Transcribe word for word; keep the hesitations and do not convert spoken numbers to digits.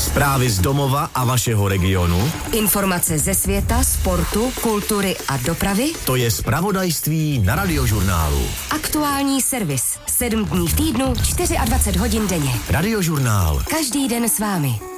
Zprávy z domova a vašeho regionu. Informace ze světa, sportu, kultury a dopravy. To je zpravodajství na Radiožurnálu. Aktuální servis. Sedm dní v týdnu, dvacet čtyři hodin denně. Radiožurnál. Každý den s vámi.